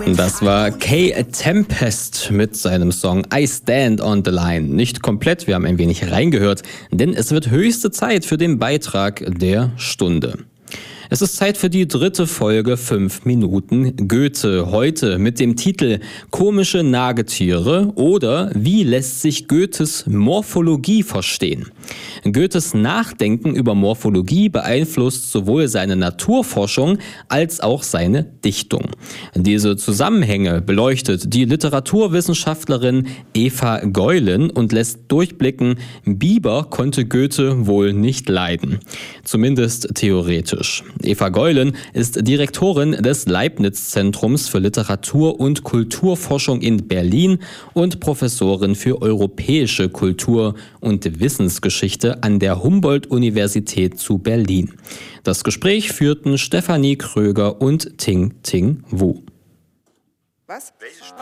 Das war Kay Tempest mit seinem Song I Stand on the Line. Nicht komplett, wir haben ein wenig reingehört, denn es wird höchste Zeit für den Beitrag der Stunde. Es ist Zeit für die 3. Folge 5 Minuten Goethe. Heute mit dem Titel Komische Nagetiere oder Wie lässt sich Goethes Morphologie verstehen? Goethes Nachdenken über Morphologie beeinflusst sowohl seine Naturforschung als auch seine Dichtung. Diese Zusammenhänge beleuchtet die Literaturwissenschaftlerin Eva Geulen und lässt durchblicken, Biber konnte Goethe wohl nicht leiden. Zumindest theoretisch. Eva Geulen ist Direktorin des Leibniz-Zentrums für Literatur- und Kulturforschung in Berlin und Professorin für europäische Kultur- und Wissensgeschichte an der Humboldt-Universität zu Berlin. Das Gespräch führten Stefanie Kröger und Ting Ting Wu. Was?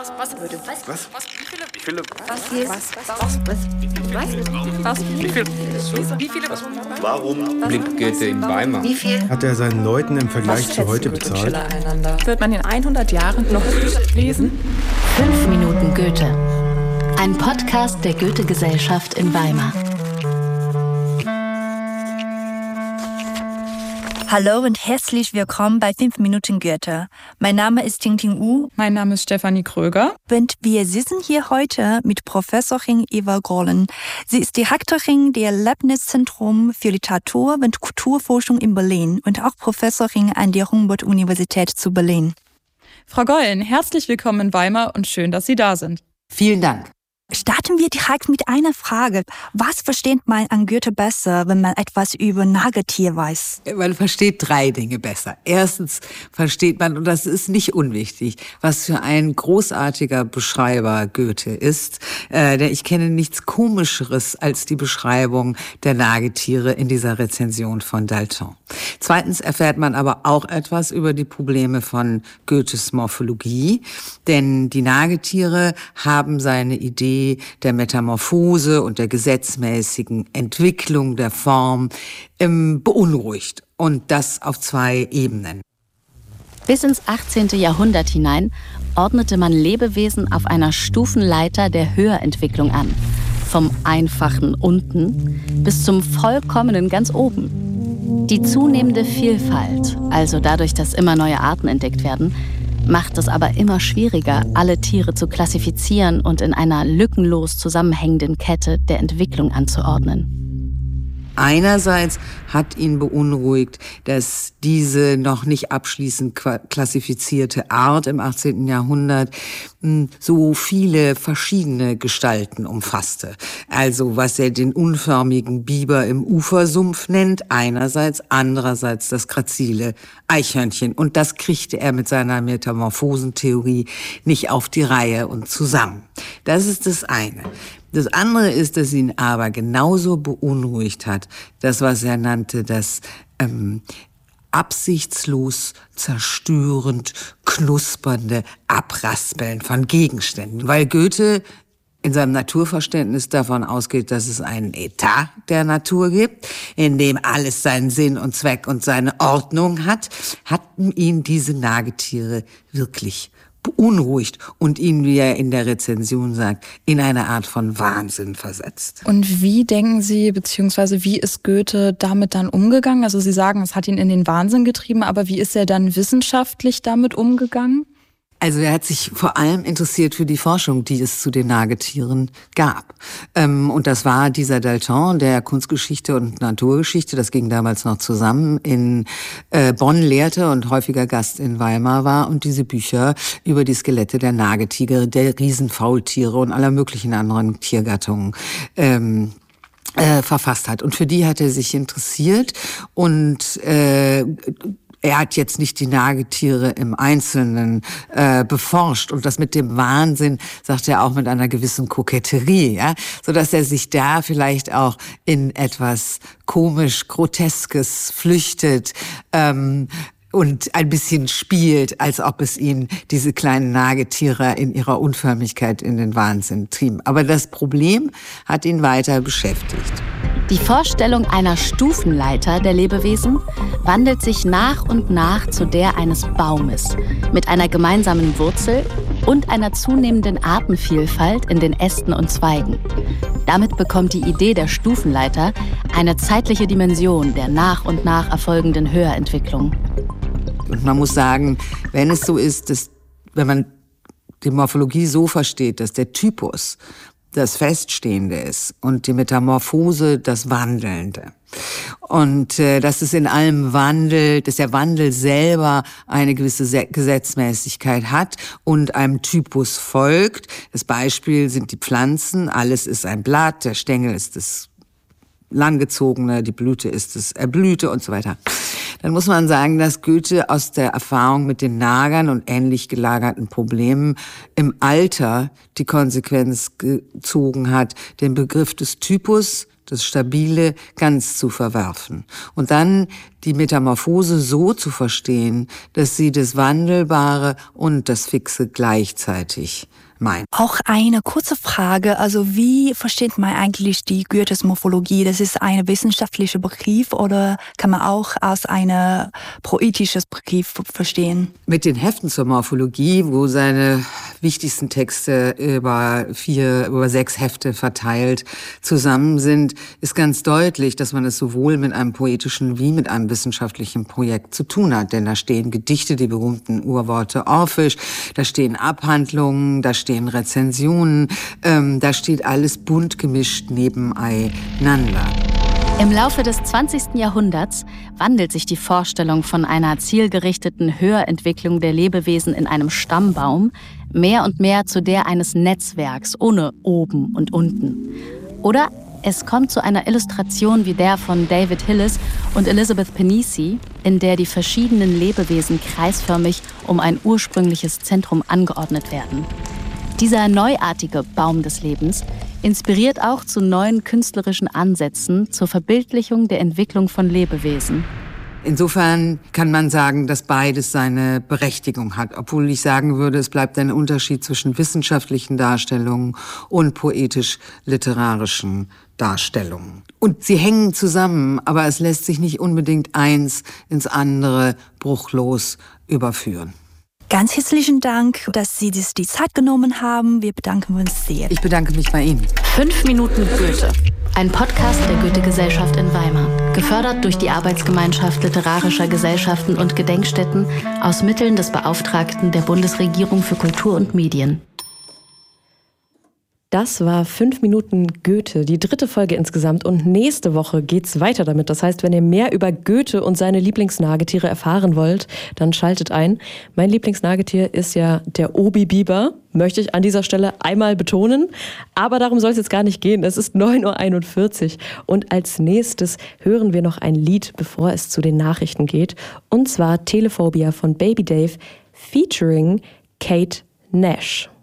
Warum blickt Goethe in Weimar? Wie viel Hat er seinen Leuten im Vergleich zu heute bezahlt? Wird man in 100 Jahren noch lesen? 5 Minuten Goethe. Ein Podcast der Goethe-Gesellschaft in Weimar. Hallo und herzlich willkommen bei 5 Minuten Goethe. Mein Name ist Ting Ting Wu. Mein Name ist Stefanie Kröger. Und wir sitzen hier heute mit Professorin Eva Geulen. Sie ist Direktorin der Leibniz-Zentrum für Literatur- und Kulturforschung in Berlin und auch Professorin an der Humboldt-Universität zu Berlin. Frau Geulen, herzlich willkommen in Weimar und schön, dass Sie da sind. Vielen Dank. Starten wir direkt mit einer Frage. Was versteht man an Goethe besser, wenn man etwas über Nagetier weiß? Man versteht 3 Dinge besser. Erstens versteht man, und das ist nicht unwichtig, was für ein großartiger Beschreiber Goethe ist. Denn ich kenne nichts Komischeres als die Beschreibung der Nagetiere in dieser Rezension von Dalton. Zweitens erfährt man aber auch etwas über die Probleme von Goethes Morphologie. Denn die Nagetiere haben seine Idee der Metamorphose und der gesetzmäßigen Entwicklung der Form beunruhigt. Und das auf 2 Ebenen. Bis ins 18. Jahrhundert hinein ordnete man Lebewesen auf einer Stufenleiter der Höherentwicklung an. Vom einfachen unten bis zum vollkommenen ganz oben. Die zunehmende Vielfalt, also dadurch, dass immer neue Arten entdeckt werden, macht es aber immer schwieriger, alle Tiere zu klassifizieren und in einer lückenlos zusammenhängenden Kette der Entwicklung anzuordnen. Einerseits hat ihn beunruhigt, dass diese noch nicht abschließend klassifizierte Art im 18. Jahrhundert so viele verschiedene Gestalten umfasste. Also was er den unförmigen Biber im Ufersumpf nennt, einerseits, andererseits das grazile Eichhörnchen. Und das kriegte er mit seiner Metamorphosentheorie nicht auf die Reihe und zusammen. Das ist das eine. Das andere ist, dass ihn aber genauso beunruhigt hat, das, was er nannte, das absichtslos zerstörend knuspernde Abraspeln von Gegenständen. Weil Goethe in seinem Naturverständnis davon ausgeht, dass es einen Etat der Natur gibt, in dem alles seinen Sinn und Zweck und seine Ordnung hat, hatten ihn diese Nagetiere wirklich beunruhigt und ihn, wie er in der Rezension sagt, in eine Art von Wahnsinn versetzt. Und wie denken Sie, beziehungsweise wie ist Goethe damit dann umgegangen? Also Sie sagen, es hat ihn in den Wahnsinn getrieben, aber wie ist er dann wissenschaftlich damit umgegangen? Also er hat sich vor allem interessiert für die Forschung, die es zu den Nagetieren gab. Und das war dieser Dalton, der Kunstgeschichte und Naturgeschichte, das ging damals noch zusammen, in Bonn lehrte und häufiger Gast in Weimar war und diese Bücher über die Skelette der Nagetiere, der Riesenfaultiere und aller möglichen anderen Tiergattungen verfasst hat. Und für die hat er sich interessiert und er hat jetzt nicht die Nagetiere im Einzelnen beforscht und das mit dem Wahnsinn sagt er auch mit einer gewissen Koketterie, ja, so dass er sich da vielleicht auch in etwas komisch Groteskes flüchtet und ein bisschen spielt, als ob es ihn diese kleinen Nagetiere in ihrer Unförmigkeit in den Wahnsinn trieben. Aber das Problem hat ihn weiter beschäftigt. Die Vorstellung einer Stufenleiter der Lebewesen wandelt sich nach und nach zu der eines Baumes mit einer gemeinsamen Wurzel und einer zunehmenden Artenvielfalt in den Ästen und Zweigen. Damit bekommt die Idee der Stufenleiter eine zeitliche Dimension der nach und nach erfolgenden Höherentwicklung. Und man muss sagen, wenn es so ist, dass, wenn man die Morphologie so versteht, dass der Typus das Feststehende ist und die Metamorphose das Wandelnde. Und dass es in allem Wandel, dass der Wandel selber eine gewisse Gesetzmäßigkeit hat und einem Typus folgt. Das Beispiel sind die Pflanzen. Alles ist ein Blatt, der Stängel ist das Langgezogene, die Blüte ist das Erblühte und so weiter. Dann muss man sagen, dass Goethe aus der Erfahrung mit den Nagern und ähnlich gelagerten Problemen im Alter die Konsequenz gezogen hat, den Begriff des Typus, das Stabile, ganz zu verwerfen. Und dann die Metamorphose so zu verstehen, dass sie das Wandelbare und das Fixe gleichzeitig meint. Auch eine kurze Frage, also wie versteht man eigentlich die Goethes Morphologie? Das ist ein wissenschaftlicher Begriff oder kann man auch als ein poetisches Begriff verstehen? Mit den Heften zur Morphologie, wo seine wichtigsten Texte über 6 Hefte verteilt zusammen sind, ist ganz deutlich, dass man es sowohl mit einem poetischen wie mit einem wissenschaftlichen Projekt zu tun hat. Denn da stehen Gedichte, die berühmten Urworte Orphisch, da stehen Abhandlungen, da stehen Rezensionen, da steht alles bunt gemischt nebeneinander. Im Laufe des 20. Jahrhunderts wandelt sich die Vorstellung von einer zielgerichteten Höherentwicklung der Lebewesen in einem Stammbaum mehr und mehr zu der eines Netzwerks ohne oben und unten. Oder es kommt zu einer Illustration wie der von David Hillis und Elizabeth Pennisi, in der die verschiedenen Lebewesen kreisförmig um ein ursprüngliches Zentrum angeordnet werden. Dieser neuartige Baum des Lebens inspiriert auch zu neuen künstlerischen Ansätzen zur Verbildlichung der Entwicklung von Lebewesen. Insofern kann man sagen, dass beides seine Berechtigung hat, obwohl ich sagen würde, es bleibt ein Unterschied zwischen wissenschaftlichen Darstellungen und poetisch-literarischen Darstellungen. Und sie hängen zusammen, aber es lässt sich nicht unbedingt eins ins andere bruchlos überführen. Ganz herzlichen Dank, dass Sie sich die Zeit genommen haben. Wir bedanken uns sehr. Ich bedanke mich bei Ihnen. 5 Minuten Goethe. Ein Podcast der Goethe-Gesellschaft in Weimar. Gefördert durch die Arbeitsgemeinschaft literarischer Gesellschaften und Gedenkstätten aus Mitteln des Beauftragten der Bundesregierung für Kultur und Medien. Das war 5 Minuten Goethe, die 3. Folge insgesamt. Und nächste Woche geht's weiter damit. Das heißt, wenn ihr mehr über Goethe und seine Lieblingsnagetiere erfahren wollt, dann schaltet ein. Mein Lieblingsnagetier ist ja der Obi-Biber, möchte ich an dieser Stelle einmal betonen. Aber darum soll es jetzt gar nicht gehen. Es ist 9:41 Uhr. Und als nächstes hören wir noch ein Lied, bevor es zu den Nachrichten geht. Und zwar Telephobia von Baby Dave featuring Kate Nash.